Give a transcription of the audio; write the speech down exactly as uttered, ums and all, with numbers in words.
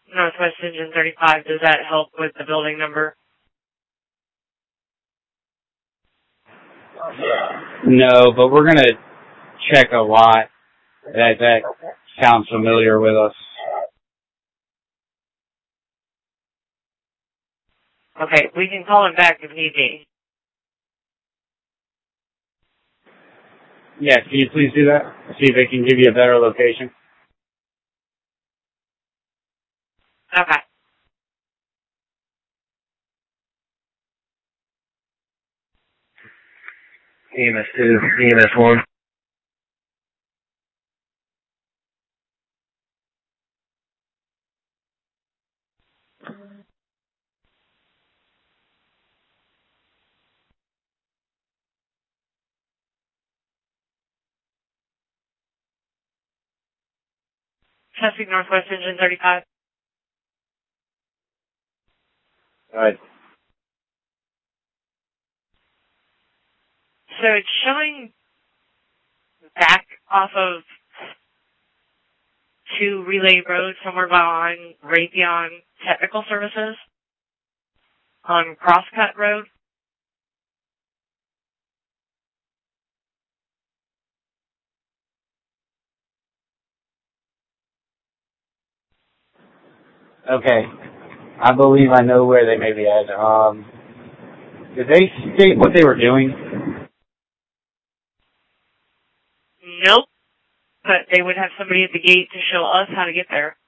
Northwest Engine thirty-five, does that help with the building number? No, but we're going to check a lot. That, that sounds familiar with us. Okay, we can call him back if need be. Yeah, can you please do that? See if they can give you a better location. Okay. E M S two, E M S one. Testing Northwest Engine thirty-five. All right. So it's showing back off of two Relay Road, somewhere behind Raytheon Technical Services on Crosscut Road. Okay. I believe I know where they may be at. Um, did they state what they were doing? Nope. But they would have somebody at the gate to show us how to get there.